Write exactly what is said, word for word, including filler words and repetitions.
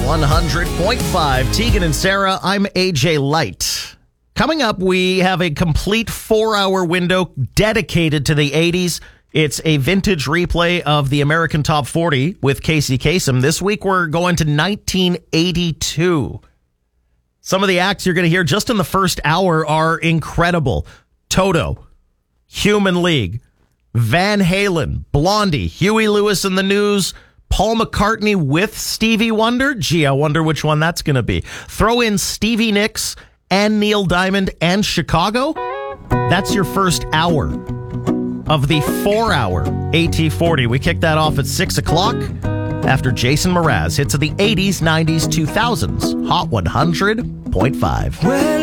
one hundred point five. Tegan and Sarah, I'm A J Light. Coming up, we have a complete four-hour window dedicated to the eighties. It's a vintage replay of the American Top forty with Casey Kasem. This week, we're going to nineteen eighty-two. Some of the acts you're going to hear just in the first hour are incredible. Toto, Human League, Van Halen, Blondie, Huey Lewis and the News, Paul McCartney with Stevie Wonder. Gee, I wonder which one that's going to be. Throw in Stevie Nicks and Neil Diamond and Chicago. That's your first hour of the four-hour A T forty. We kick that off at six o'clock after Jason Mraz hits of the eighties, nineties, two thousands. Hot one hundred point five. Well,